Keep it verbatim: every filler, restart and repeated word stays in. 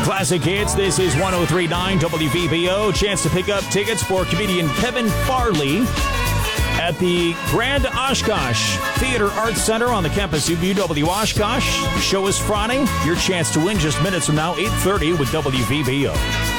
Classic Hits. This is one oh three point nine W V B O. Chance to pick up tickets for comedian Kevin Farley at the Grand Oshkosh Theater Arts Center on the campus of U W Oshkosh. The show is Friday. Your chance to win just minutes from now, eight thirty with W V B O.